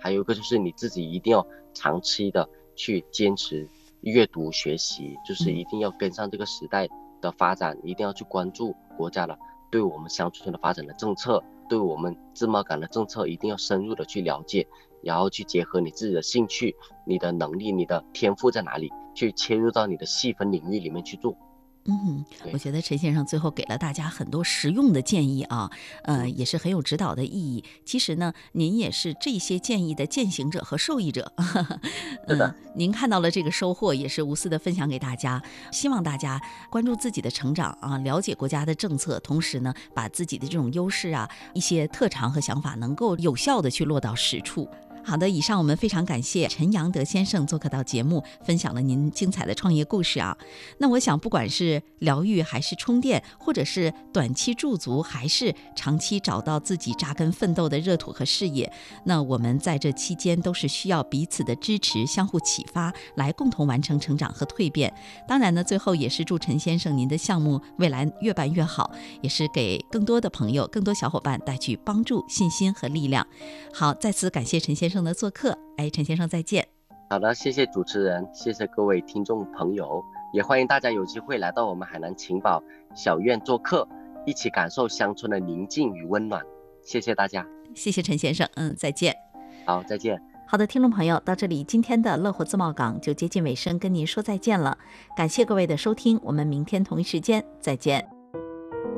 还有一个就是你自己一定要长期的去坚持阅读学习，就是一定要跟上这个时代的发展，一定要去关注国家的对我们乡村的发展的政策，对我们自贸港的政策一定要深入的去了解，然后去结合你自己的兴趣、你的能力、你的天赋在哪里，去切入到你的细分领域里面去做。 我觉得陈先生最后给了大家很多实用的建议啊，也是很有指导的意义。其实呢，您也是这些建议的践行者和受益者。 是的， 您看到了这个收获，也是无私的分享给大家。希望大家关注自己的成长啊，了解国家的政策，同时呢，把自己的这种优势啊、一些特长和想法，能够有效的去落到实处。好的，以上我们非常感谢陈阳德先生做客到节目，分享了您精彩的创业故事啊。那我想，不管是疗愈还是充电，或者是短期驻足，还是长期找到自己扎根奋斗的热土和事业，那我们在这期间都是需要彼此的支持，相互启发，来共同完成成长和蜕变。当然呢，最后也是祝陈先生您的项目未来越办越好，也是给更多的朋友、更多小伙伴带去帮助、信心和力量。好，再次感谢陈先生的做客。陈先生再见。 好的，谢谢主持人，谢谢各位听众朋友，也欢迎大家有机会来到我们海南晴宝小院做客，一起感受乡村的宁静与温暖。谢谢大家。 谢谢陈先生，再见。 好，再见。 好的，听众朋友，到这里今天的乐活自贸港就接近尾声，跟您说再见了。感谢各位的收听，我们明天同一时间再见。